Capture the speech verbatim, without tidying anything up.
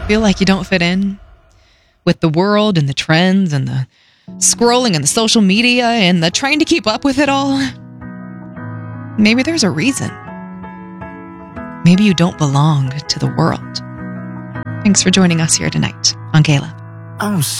feel like you don't fit in with the world and the trends and the scrolling and the social media and the trying to keep up with it all, maybe there's a reason. Maybe you don't belong to the world. Thanks for joining us here tonight on Gala. I'm